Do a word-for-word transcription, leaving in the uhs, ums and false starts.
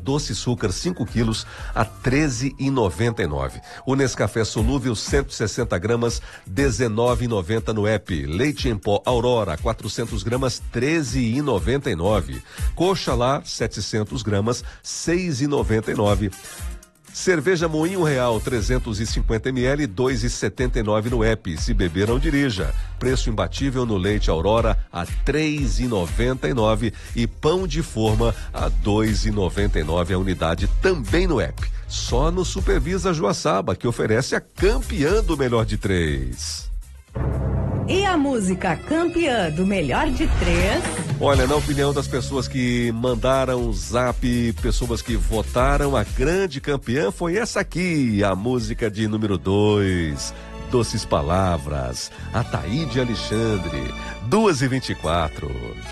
doce açúcar cinco quilos a treze e noventa e nove. O Nescafé solúvel cento e sessenta gramas dezenove e noventa no app. Leite em pó Aurora quatrocentas gramas treze e noventa e nove. Coxa Lar setecentas gramas seis e noventa e nove. Cerveja Moinho Real trezentos e cinquenta mililitros dois e setenta e nove no app. Se beber, não dirija. Preço imbatível no leite Aurora a três e noventa e nove e pão de forma a dois e noventa e nove a unidade também no app. Só no Supervisa Joaçaba, que oferece a campeã do melhor de três. E a música campeã do melhor de três? Olha, na opinião das pessoas que mandaram o zap, pessoas que votaram, a grande campeã foi essa aqui, a música de número dois, Doces Palavras, Ataíde Alexandre, duas e vinte e quatro.